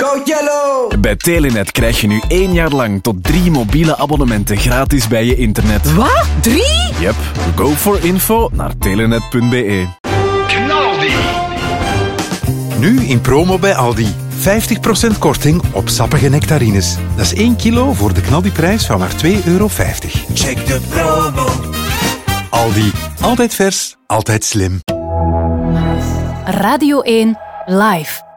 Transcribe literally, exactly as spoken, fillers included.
Go Yellow! Bij Telenet krijg je nu één jaar lang tot drie mobiele abonnementen gratis bij je internet. Wat? Drie? Yep. Go for info naar telenet punt be. Knaldi! Nu in promo bij Aldi. vijftig procent korting op sappige nectarines. Dat is één kilo voor de knaldiprijs van maar twee euro vijftig. Check de promo. Aldi. Altijd vers, altijd slim. Radio één Live.